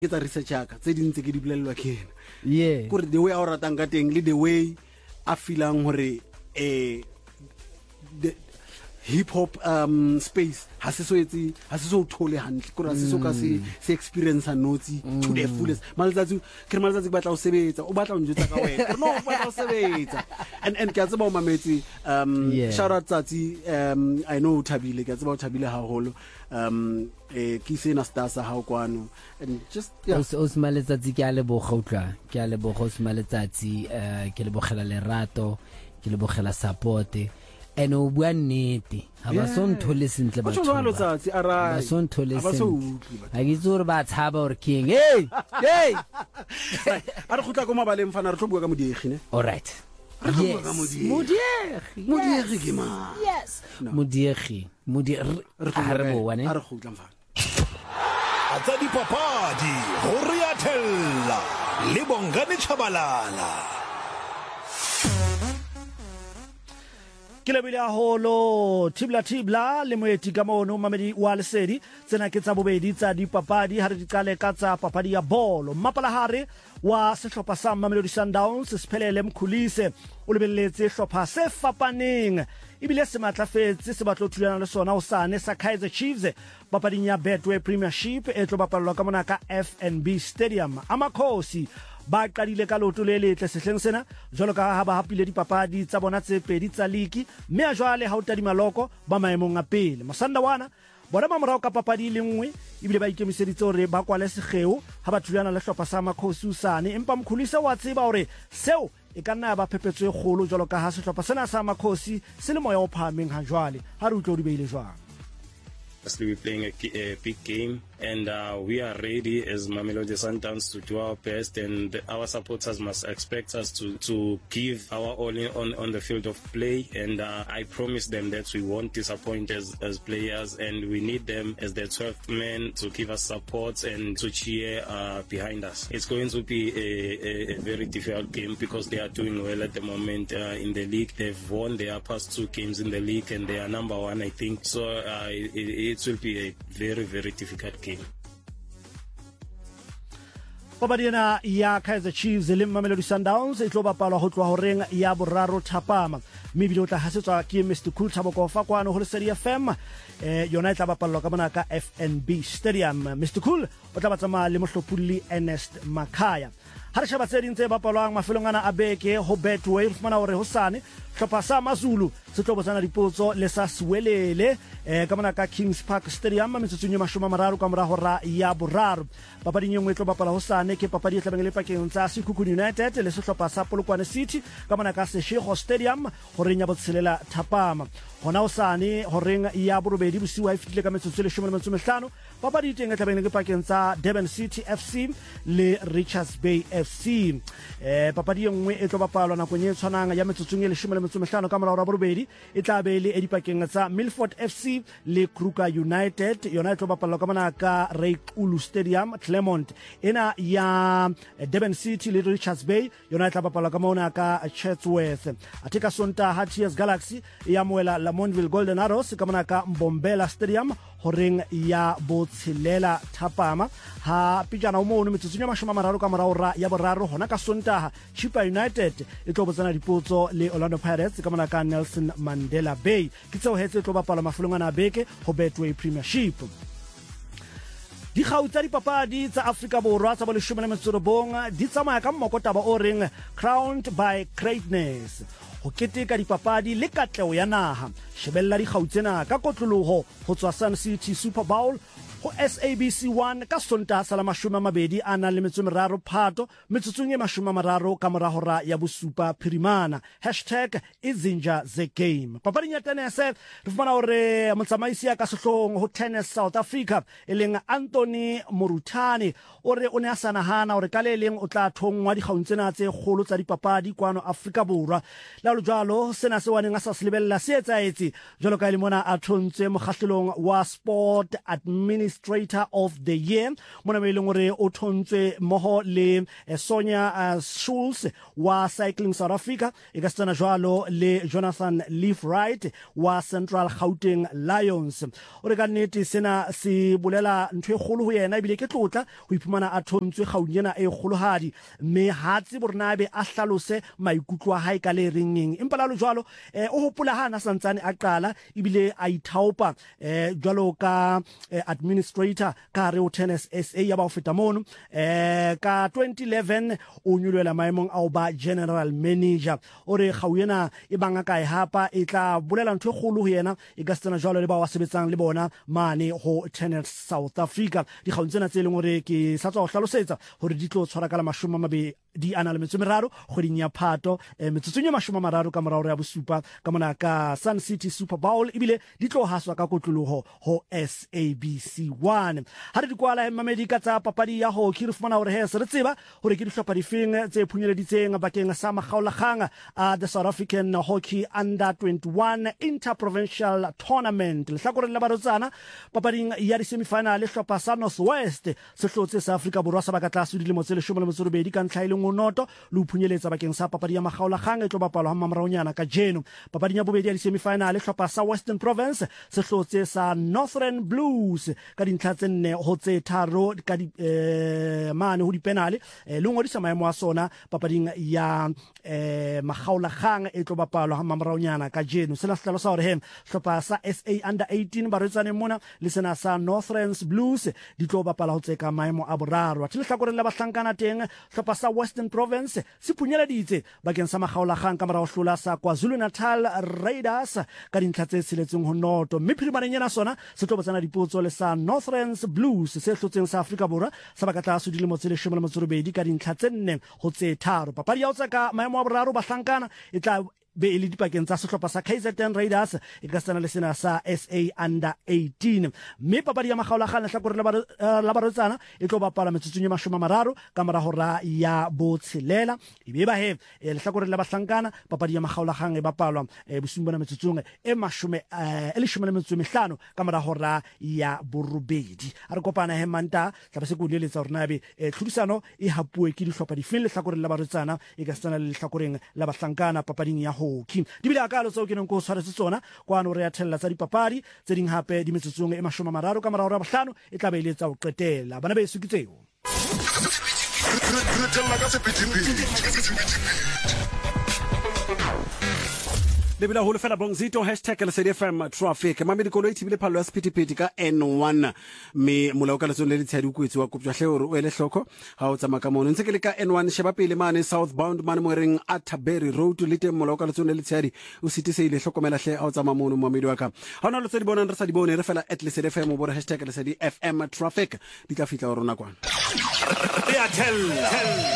ke tsa research ka tse dintse ke di bolelwa ke ena yeah gore the way a o ratang ka teng le the way a feelang hore the hip hop space ha se so thole hantle gore se so ka se experience notsi to the fullest maletsatsi ke maletsatsi ba tla o sebetsa o batla o njutsa ka wena no o batla o sebetsa and ke tseba o mametse shout out tsatsi I know Thabile ke tseba o Thabile haholo ke sena star sa hao kwano and just o smaletsatsi ke a leboga utlwa ke a leboga o smaletsatsi ke lebogela lerato ke lebogela support and o bua nnete ha ba so nthole sentle batho ba so nthole sentle ha ke tsore ba tshaba hore king hey a re khutla go mabaleng fana re tlo bua ka Modiegi ne all right yes Modiegi ke ma yes Modiegi re bo wane a re khutla mfana atsa dipapadi ho ria thella le Bongani Chabalala ke lebile haholo tibla le moeti ka mono mamedi wa lesedi tsena ke tsa bobedi tsa dipapadi ha re di qale ka tsa papadi ya bolo Mapalahare wa sehlopha sa Mamelodi Sundowns Siphelele Mkhulise o lebelletse hlopha se fapaneng ibile se matlafetse se batlo thulana le sona o sane sa Kaizer Chiefs papading ya Betway Premiership e tlo bapallwa ka mona ka FNB Stadium Amakhosi ba qadile ka loto le letle sehleng sena jwalo ka ha ba hapile dipapadi tsa bona tse pedi tsa ligi mme a jwale ha o tadima loko ba maemong a pele Masandawana bona ba morao ka papadi le nngwe ibile ba ikemiseditse hore ba kwale segeu ha ba thulana le hlopha sa Makhosi usane empa Mkhulise wa tseba hore seo e ka nna ba phepetswe kgolo jwalo ka ha sehlopha sena sa Makhosi se le moya o phahameng ha jwale ha re utlo di beile jwang. We're playing a big game and we are ready as Mamelodi Sundowns to do our best and our supporters must expect us to give our all in on the field of play and I promise them that we won't disappoint as players and we need them as the 12th men to give us support and to cheer behind us. It's going to be a very difficult game because they are doing well at the moment in the league. They've won their past 2 games in the league and they are number 1 I think. So it will be a very, very difficult game. Papadiena ya Kaizer Chiefs le Mamelodi Sundowns e tlo bapalwa ho tloha horeng ya boraro thapama mme bile o tla hasetswa ke Mr Cool Thaboko fa kwano ho Lesedi FM yona e tla bapalwa ka mona ka FNB Stadium Mr Cool o tla batsamaya le mohlophulli Ernest Makhaya ha re sheba tse dintse bapalwang mafelong ana a beke ho Betway re fumana hore hosane hlopha sa Mazulu se tlo botsana dipotso le sa Siwelele ka mona ka Kings Park Stadium metsotsong ya 30 ka mora hora ya boraro papading engwe tlo bapala hosane ke papadi e tlabeng le pakeng tsa Sekhukhune United le sehlopha sa Polokwane City ka mona ka Seshego Stadium horeng ya botshelela thapama hona hosane horeng ya borobedi bosiwa e fitile ka metsotso le 15 papadi teng e tlabeng le pakeng tsa Durban City FC le Richards Bay FC papadi engwe e tlo bapalwa nakong e tshwanang ya metsotsong e 15 ka mora hora borobedi e tla be le edipakeng tsa Milford FC le Kruger United yona e tlo bapalwa ka mona ka Reykulu Stadium Claremont ena ya Durban City le Richards Bay yona e tla bapalwa ka mona ka Chatsworth atika Sontaha TS Galaxy ya moela Lamontville Golden Arrows ka mona ka Mbombela Stadium horeng ya botshelela thapama ha pijana o mono metsotsong ya 30 ka mora hora ya boraro hona ka Sontaha Chippa United e tlo botsana dipotso le Orlando Pirates ka mona ka Nelson Mandela Bay ke tseo hetse tlo bapala mafelong ana beke ho Betway Premiership. Di kgautsa dipapadi tsa Afrika Borwa tsa 19 di tsamaya ka mmokotaba o reng Crowned by Greatness ho keteka dipapadi le katleho ya naha shebella di kgautsena ka kotloloho ho tswa Sun City Super Bowl ho SABC 1 ka Sontaha sa 20 3 Phato metsotsong e 30 ka mora hora ya bosupa phirimana #izinja the game papading ya tennis re fumana hore motsamaisi ya ka sehlong ho Tennis South Africa e leng Anthony Morutani ore o ne a sanahana hore ka le leng o tla thongwa di kgauntsena tse kgolo tsa dipapadi kwano Afrika Borwa la lo jwalo sena se waneng a sa se lebella se etsaetse jwalo ka ile mona a thontse mokgahlelong wa Sport Administration Administrator of the Year mona me leng gore o thontswe moho le Sonia Schulz wa Cycling South Africa e ka tsena jwalo le Jonathan Leafwright wa Central Gauteng Lions o re ka nnete sena se bolela ntwe kgolo ho yena ebile ke tlotla ho iphumana a thontswe gaunyena e kgolohadi mme hatsi bornabe a hlalose maikutlo a hae ka le ringeng empa la lo jwalo o hopola hana santsane a qala ebile a ithaopa jwalo ka administrator ka re o Tennis SA ya ba o feta mono ka 2011 o nyulela maemong a ba general manager o re gauyena e banga kae hapa e tla bolela ntwe kgolo ho yena e ka tsena jwalo le ba wa sebetsang le bona mane ho Tennis South Africa di gauntsena tse leng gore ke sa tswa go hlalosetsa hore di tlo tshwara ka la mashome di ana le metsomeraro kgweding ya Phato metsotsonye mashome ka morao ya bosupa ka mona ka Sun City Super Bowl ebile di tlo haswa ka kotloloho ho SABC1 ha re di kwala mamedi ka tsa papadi ya hockey re fumana hore se re tseba hore ke dihlopha difeng tse phunyeleditseng bakeng sa makgaolakgang a the South African Hockey Under 21 Interprovincial Tournament le hlakoreng la barotsana papading ya di semifinal le hlopha sa Northwest se hlotse sa Afrika Borwa sa bakatla su dilemo tse 12 ka ntlha ile ngonoto le phunyeletsa bakeng sa papadi ya makgaolakgang e tlo bapalwa ha mamraonyana ka jeno papading ya bobedi ya di semifinal le hlopha sa Western Province se hlotse sa Northern Blues ka dintlha tse 4 ho tse 3 ka di mane ho di penale le ngodisa maemo a sona papading ya makgaolakgang e tlo bapalwa ha mamraonyana ka jeno se la hlalosa hore hem hlopha sa SA Under 18 baretsane mona le sena sa Northern Blues di tlo bapala ho tseka maemo a boraro a tlhakoreng la bahlankana teng hlopha sa Western Province se phunyeleditse bakeng sa makgaolakgang ka morao hlola sa KwaZulu-Natal Raiders ka dintlha tse tsheletseng ho noto mme phirimaneng yena sona se tlo botsana dipotso le sa Northern Blues se hlotseng sa Afrika Borwa sa bakatla su dilemo tse 12 ka dintlha tse 4 ho tse 3 papadi ya o tsaka maemo a boraro bahlankana e tla be e le dipakeng tsa sehlopha sa KZN Raiders e ka tsena le sena sa SA Under 18 mme papadi ya makgaolakgang hlakore la barotsana e tlo bapala metsotsong ya 30 ka mora hora ya botshelela ebe ba he le hlakore la bahlankana papadi ya makgaolakgang e bapalwa bosumbana metsotsong e 15 ka mora hora ya borobedi a re kopana he manta tla se go leletsa hore nabe tlhodisano e hapuwe ke dihlopha di feng le hlakore la barotsana e ka tsena le hlakoreng la bahlankana papading ya hockey di bile akalo tseo ke neng go tshwaretse tsona kwano re ya thella tsa dipapadi tse ding hape di metsotsong e 30 ka morao ra bohlano e tla be ile tsa o qetela bana be sukitseo lebila holo fela bongzito #LSDFM traffic mamedi koloi tibile phalo ya sephethephethe ka N1 me molao ka letsong le le tshedi ukwetsi wa kopjwa hle hore o ele hloko ha o tsamaka mono ntse ke le ka N1 sheba pele mane southbound mane moreng Atterbury Road le teng molao ka letsong le le tshedi o sitise ile hlokomela hle ha o tsamaya mono mamedi wa ka ha ona le tse di bonang re sa di bone re fela @LSDFM o bore #LSDFM traffic di ka fitla rona kwana ya tell